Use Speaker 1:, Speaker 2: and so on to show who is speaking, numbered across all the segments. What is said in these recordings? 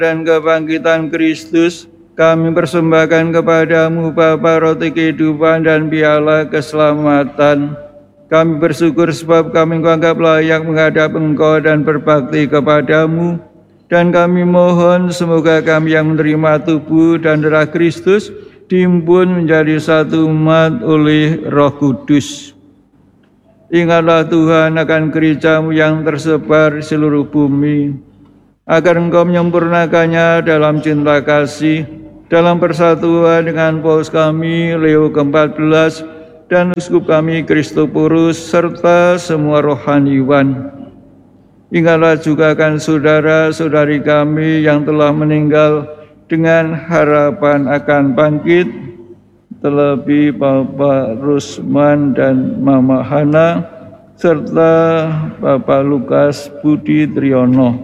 Speaker 1: dan kebangkitan Kristus, kami persembahkan kepadamu Bapa roti kehidupan dan piala keselamatan. Kami bersyukur sebab kami menganggap layak menghadap Engkau dan berbakti kepadamu. Dan kami mohon semoga kami yang menerima tubuh dan darah Kristus dihimpun menjadi satu umat oleh Roh Kudus. Ingatlah Tuhan akan gereja-Mu yang tersebar di seluruh bumi, agar Engkau menyempurnakannya dalam cinta kasih, dalam persatuan dengan Paus kami Leo ke-14 dan Uskup kami Kristoporus serta semua rohaniwan. Ingatlah juga akan saudara-saudari kami yang telah meninggal dengan harapan akan bangkit, terlebih Bapak Rusman dan Mama Hana serta Bapak Lukas Budi Triyono.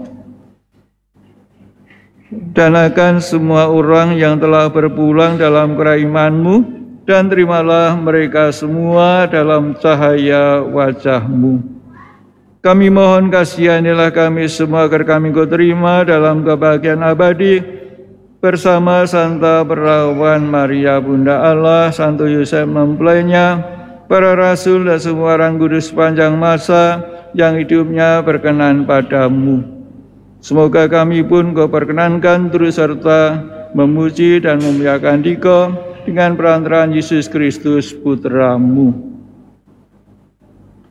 Speaker 1: Dan akan semua orang yang telah berpulang dalam keraiman-Mu, dan terimalah mereka semua dalam cahaya wajah-Mu. Kami mohon kasihanilah kami semua agar kami Kau terima dalam kebahagiaan abadi bersama Santa Perawan Maria Bunda Allah, Santo Yosef mempelainya, para rasul dan semua orang kudus sepanjang masa yang hidupnya berkenan padamu. Semoga kami pun Kau perkenankan terus serta memuji dan memuliakan Dikau dengan perantaraan Yesus Kristus Putra-Mu.